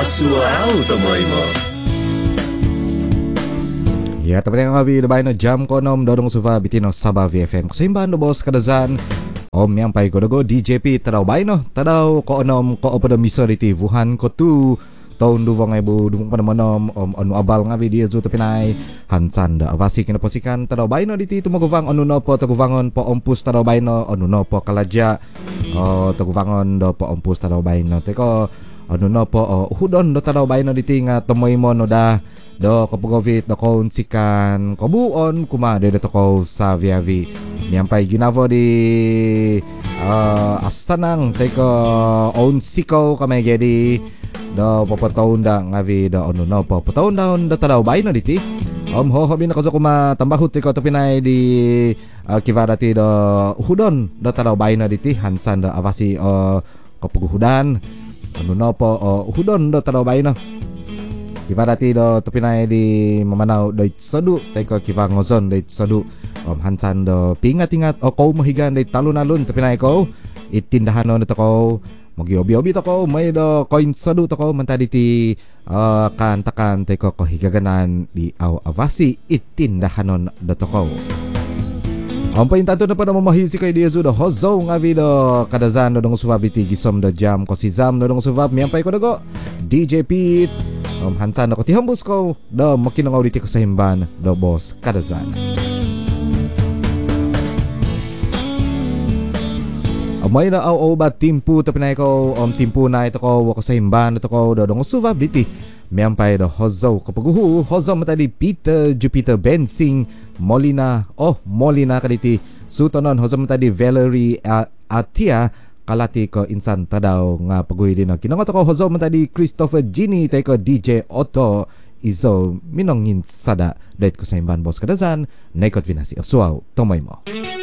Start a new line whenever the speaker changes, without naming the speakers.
Asual tomoy mo.
Ya, teman yang ngabi dabay na jam ko nom dodong suva bitino Sabah VFM. Kusimban do bos kadazan. Om yang pai ko dogo DJP tadaw bay no. Tadaw ko onom ko opada misority Wuhan ko tu. Tahun 2020 pada manom om anu abal ngabi dia zu tepinai hansan da avasi kena posikan tadaw bay no diti tumaguvang anu no po taguvangon po ompus tadaw bay no anu no po kalaja. Taguvangon do po ompus tadaw bay no teko anu no po hudon do tadaw bay no diti nga tomoy mo no da do kapugovit do kon sikan kabuon kuma de do ko sa viavi nyampai ginavo di asanang teko on siko kami jadi do papataon da ngavi do ono no papataon da on da tadaw bay no diti ho bin ko kuma tambahut teko topinay di kivarati do hudon do tadaw bay no diti hansan da avasi kapuguhudan ano no po hudon do tadaw bay no kivarati do topinay di mamanaw do sadu teko kiva ngozon do sadu hansan do pingat-ingat ko mahigan do talun-alun topinay ko itindahan no to ko Mogi-obi-obi to ko may do coin sadu to ko mantaditi kantakan teko ko higaganan di avasi itindahanon do to ko. Ampay tanto na pa na mamahisi kay dia do hozo ngavi do kadazan do dong subabiti gisom do jam ko si zam do dong subab miampay ko dago DJ Pete hansan ko ti hambus ko do makinangaw diti ko sa himban do boss kadazan. May na ba timpu tapinay ko timpu na ito ko wako sa himban ito ko do dong subab diti miampay do hozo kapaguhu hozo matadi Peter Jupiter Bensing Molina kaditi sutonon hozo matadi Valerie Atia kalati ko insan tadaw nga paguhi din kinangot ko hozo matadi Christopher Gini tay ko DJ Otto izo minongin sada dahit ko sa himban boss kadazan naikot vinasi asuaw tomoy mo.